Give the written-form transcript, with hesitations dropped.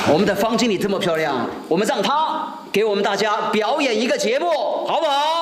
我们的方经理这么漂亮，我们让她给我们大家表演一个节目，好不好？